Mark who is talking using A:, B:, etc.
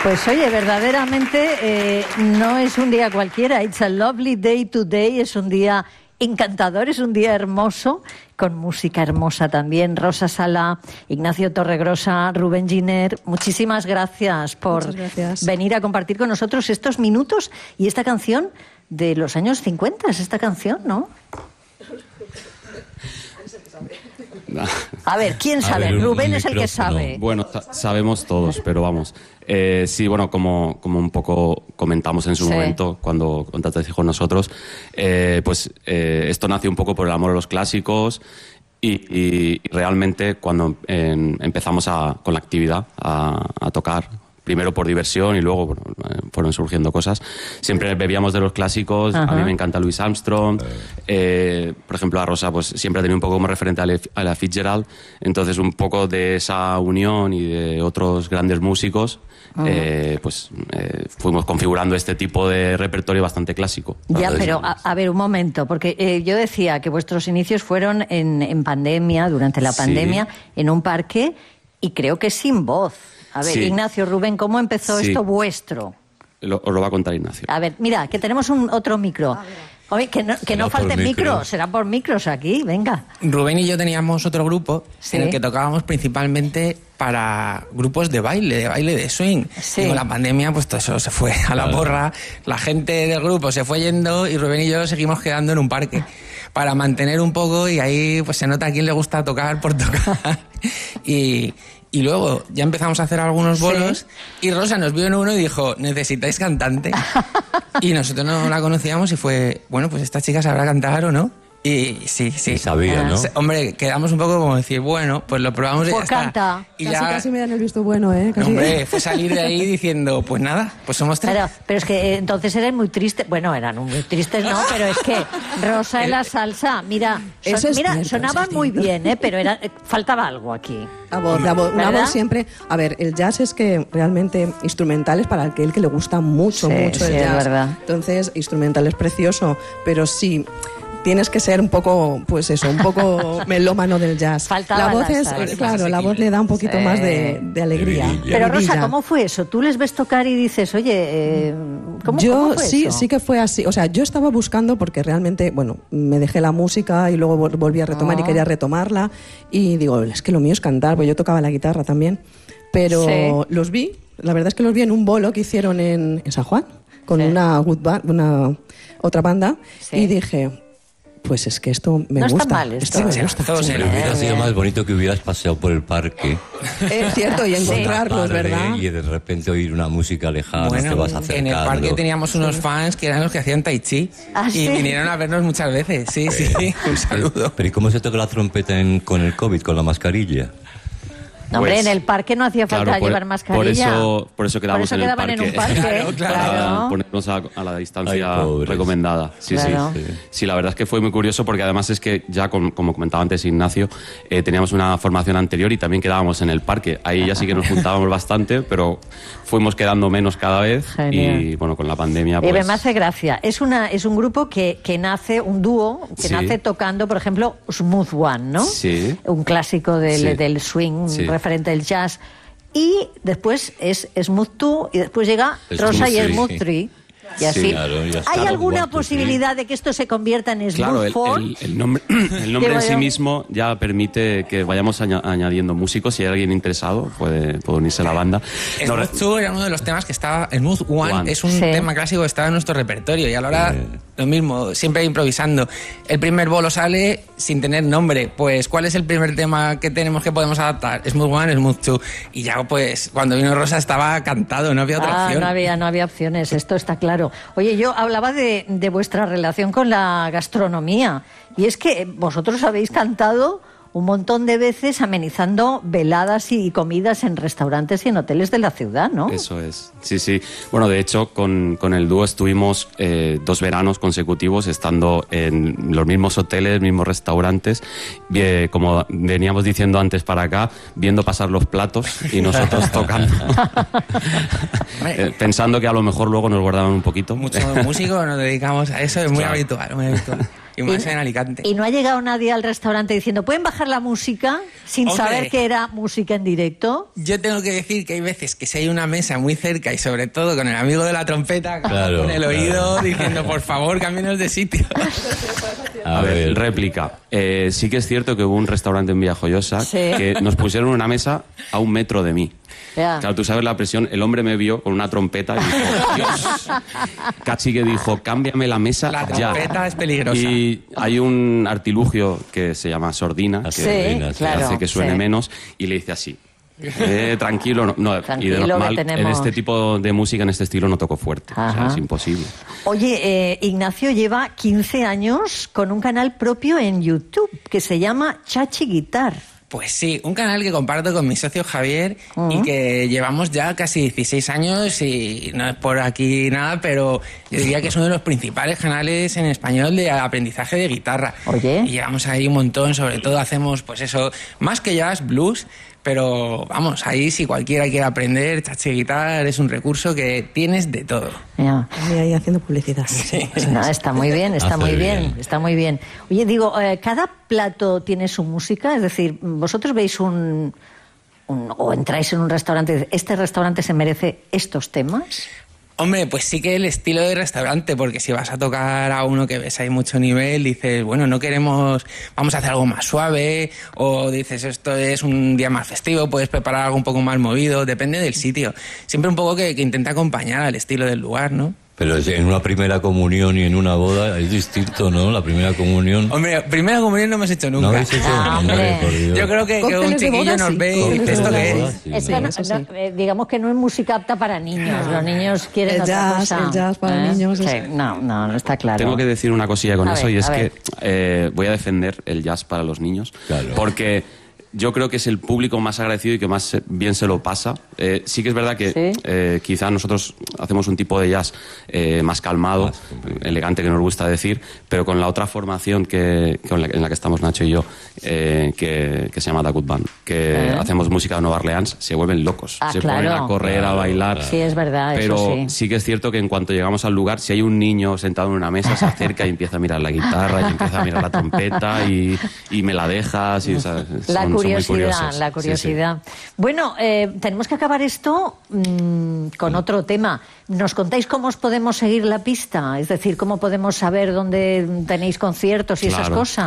A: Pues oye, verdaderamente no es un día cualquiera. It's a lovely day today. Es un día encantador, es un día hermoso, con música hermosa también. Rosa Sala, Ignacio Torregrosa, Rubén Giner, muchísimas gracias por venir a compartir con nosotros estos minutos y esta canción de los años 50, es esta canción, ¿no? A ver, ¿quién sabe? Rubén es el que sabe.
B: Bueno, sabemos todos, pero vamos. Sí, bueno, como un poco comentamos en su momento cuando contactaste con nosotros, esto nació un poco por el amor a los clásicos y realmente cuando empezamos con la actividad a tocar, primero por diversión y luego fueron surgiendo cosas. Siempre bebíamos de los clásicos. Ajá. A mí me encanta Louis Armstrong. Por ejemplo, a Rosa pues siempre ha tenido un poco como referente a la Fitzgerald. Entonces, un poco de esa unión y de otros grandes músicos, fuimos configurando este tipo de repertorio bastante clásico.
A: Ya, pero a ver, un momento, porque yo decía que vuestros inicios fueron en pandemia, durante la pandemia, en un parque, y creo que sin voz. A ver, Ignacio, Rubén, ¿cómo empezó esto vuestro?
B: Os lo va a contar Ignacio.
A: A ver, mira, que tenemos otro micro. Oye, que no falten micros, será por micros aquí, venga.
C: Rubén y yo teníamos otro grupo en el que tocábamos principalmente para grupos de baile de swing. Sí. Y con la pandemia, pues todo eso se fue a la porra. La gente del grupo se fue yendo y Rubén y yo seguimos quedando en un parque para mantener un poco, y ahí pues se nota a quién le gusta tocar por tocar. Y luego ya empezamos a hacer algunos bolos y Rosa nos vio en uno y dijo, ¿necesitáis cantante? Y nosotros no la conocíamos y fue, bueno, pues esta chica sabrá cantar o no. Y sí.
D: Y sabía, ¿no?
C: Hombre, quedamos un poco como decir, bueno, pues lo probamos y ya está.
A: Canta.
C: Y
E: casi me dan el visto bueno, ¿eh? Casi.
C: Hombre, fue salir de ahí diciendo, pues nada, pues somos tres.
A: Pero es que entonces eran muy tristes. Bueno, eran muy tristes, no, pero es que Rosa en la salsa, mira, sonaban muy bien, pero faltaba algo aquí.
E: Una voz siempre. A ver, el jazz es que realmente instrumental es para aquel que le gusta mucho el jazz.
A: Es verdad.
E: Entonces, instrumental es precioso, pero sí, tienes que ser un poco, pues eso, un poco melómano del jazz.
A: Faltaba
E: la voz la voz le da un poquito más de alegría.
A: Pero Rosa, ¿cómo fue eso? Tú les ves tocar y dices, oye, ¿cómo fue eso?
E: Sí que fue así. O sea, yo estaba buscando porque realmente, bueno, me dejé la música y luego volví a retomar y quería retomarla. Y digo, es que lo mío es cantar, pues yo tocaba la guitarra también. Pero los vi, la verdad es que los vi en un bolo que hicieron en San Juan con una otra banda y dije, pues es que esto me gusta.
A: No está mal esto.
E: Me gusta.
D: Pero hubiera sido más bonito que hubieras paseado por el parque.
E: Es cierto, y encontrarlos, ¿verdad?
D: Y de repente oír una música lejana,
C: bueno,
D: te vas acercando.
C: En el parque teníamos unos fans que eran los que hacían tai chi y vinieron a vernos muchas veces. Sí. Un saludo.
D: Pero ¿y cómo se toca la trompeta con el COVID, con la mascarilla?
A: No, hombre, en el parque no hacía falta llevar mascarilla.
B: Por eso quedamos en el parque.
A: En un parque.
C: Claro.
B: Ponernos a la distancia recomendada. Sí, la verdad es que fue muy curioso porque además es que ya, como comentaba antes Ignacio, teníamos una formación anterior y también quedábamos en el parque. Ahí ya sí que nos juntábamos bastante, pero fuimos quedando menos cada vez. Genial. Y bueno, con la pandemia pues...
A: me hace gracia. Es un grupo que nace, un dúo, que nace tocando, por ejemplo, Smooth One, ¿no?
B: Sí.
A: Un clásico del swing, referente del jazz, y después es Smooth 2 y después llega Rosa y Smooth 3 y así.
D: Claro,
A: ¿Hay alguna posibilidad de que esto se convierta en Smooth 4?
B: El nombre en sí mismo ya permite que vayamos añadiendo músicos. Si hay alguien interesado puede unirse a la banda.
C: Smooth 2 era uno de los temas que estaba. Smooth One es un tema clásico que estaba en nuestro repertorio y a la hora lo mismo, siempre improvisando. El primer bolo sale sin tener nombre. Pues, ¿cuál es el primer tema que podemos adaptar? Smooth One, Smooth 2. Y ya, pues, cuando vino Rosa estaba cantado, no había otra opción.
A: No había opciones, esto está claro. Oye, yo hablaba de vuestra relación con la gastronomía. Y es que vosotros habéis cantado un montón de veces amenizando veladas y comidas en restaurantes y en hoteles de la ciudad, ¿no?
B: Eso es, sí. Bueno, de hecho, con el dúo estuvimos 2 veranos consecutivos estando en los mismos hoteles, mismos restaurantes, como veníamos diciendo antes para acá, viendo pasar los platos y nosotros tocando. Pensando que a lo mejor luego nos guardaban un poquito.
C: Muchos músicos nos dedicamos a eso, es muy habitual. Y más en Alicante.
A: ¿Y no ha llegado nadie al restaurante diciendo, ¿pueden bajar la música? Sin saber que era música en directo.
C: Yo tengo que decir que hay veces que si hay una mesa muy cerca y sobre todo con el amigo de la trompeta con el oído diciendo, por favor, cámbienos de sitio.
B: A ver, réplica. Sí que es cierto que hubo un restaurante en Villajoyosa que nos pusieron una mesa a 1 metro de mí.
A: Yeah.
B: Claro, tú sabes la presión. El hombre me vio con una trompeta y dijo, Dios. Cachi que dijo, cámbiame la mesa
C: La
B: ya.
C: trompeta es peligrosa.
B: Y hay un artilugio que se llama sordina, que hace que suene menos, y le dice así. Tranquilo, no,
A: tranquilo,
B: y de normal,
A: tenemos...
B: en este tipo de música, en este estilo, no toco fuerte. O sea, es imposible.
A: Oye, Ignacio lleva 15 años con un canal propio en YouTube que se llama Chachi Guitar.
C: Pues sí, un canal que comparto con mi socio Javier y que llevamos ya casi 16 años y no es por aquí nada, pero yo diría que es uno de los principales canales en español de aprendizaje de guitarra.
A: Oye.
C: Y llevamos ahí un montón, sobre todo hacemos pues eso, más que jazz, blues, pero vamos, ahí si cualquiera quiere aprender, Chachi Guitar es un recurso que tienes de todo.
A: Yeah.
E: Ahí haciendo publicidad.
C: Sí.
A: No, está muy bien, está muy bien, está muy bien. Oye, digo, ¿cada plato tiene su música? Es decir, vosotros veis o entráis en un restaurante y dices, ¿este restaurante se merece estos temas?
C: Hombre, pues sí que el estilo de restaurante, porque si vas a tocar a uno que ves ahí mucho nivel, dices, bueno, no queremos, vamos a hacer algo más suave, o dices, esto es un día más festivo, puedes preparar algo un poco más movido, depende del sitio. Siempre un poco que intenta acompañar al estilo del lugar, ¿no?
D: Pero en una primera comunión y en una boda es distinto, ¿no? La primera comunión...
C: Hombre, primera comunión no hemos hecho nunca.
D: ¿No habéis hecho?
A: Hombre.
C: Yo creo que un chiquillo nos ve y dice, ¿esto qué es?
A: Digamos que no es música apta para niños. Los niños quieren otra cosa.
E: El jazz para niños.
A: Sí, no está claro.
B: Tengo que decir una cosilla con eso,
A: ver,
B: y es
A: a
B: que voy a defender el jazz para los niños, porque yo creo que es el público más agradecido y que más bien se lo pasa. Sí que es verdad que quizá nosotros hacemos un tipo de jazz más calmado, elegante, que nos gusta decir, pero con la otra formación en la que estamos Nacho y yo, que se llama The Good Band, que hacemos música de Nueva Orleans, se vuelven locos. Se ponen a correr, a bailar.
A: Sí, es verdad,
B: pero
A: eso
B: sí que es cierto que en cuanto llegamos al lugar, si hay un niño sentado en una mesa, se acerca y empieza a mirar la guitarra y empieza a mirar la trompeta y me la dejas. Y, ¿sabes?
A: La curiosidad. Sí. Bueno, tenemos que acabar esto con otro tema. ¿Nos contáis cómo os podemos seguir la pista? Es decir, ¿cómo podemos saber dónde tenéis conciertos y esas cosas?